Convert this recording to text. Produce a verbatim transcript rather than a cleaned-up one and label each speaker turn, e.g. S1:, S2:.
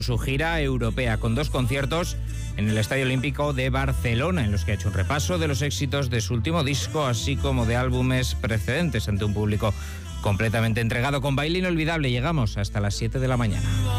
S1: su gira europea con dos conciertos en el Estadio Olímpico de Barcelona, en los que ha hecho un repaso de los éxitos de su último disco, así como de álbumes precedentes ante un público completamente entregado. Con Baile Inolvidable llegamos hasta las siete de la mañana.